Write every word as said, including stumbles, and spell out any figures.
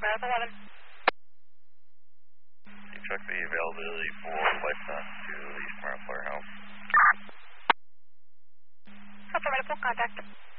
Medical eleven. Can you check the availability for Lifetime to the Smart Flare House? Upper medical contact.